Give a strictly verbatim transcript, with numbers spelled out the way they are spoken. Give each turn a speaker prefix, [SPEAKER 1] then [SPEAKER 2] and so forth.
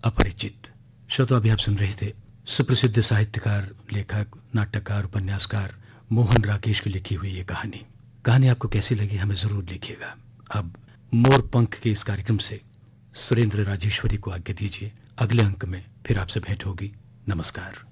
[SPEAKER 1] अपरिचित। श्रोता, अभी आप सुन रहे थे सुप्रसिद्ध साहित्यकार, लेखक, नाटककार, उपन्यासकार मोहन राकेश की लिखी हुई ये कहानी। कहानी आपको कैसी लगी हमें ज़रूर लिखिएगा। अब मोर पंख के इस कार्यक्रम से सुरेंद्र राजेश्वरी को आज्ञा दीजिए। अगले अंक में फिर आपसे भेंट होगी। नमस्कार।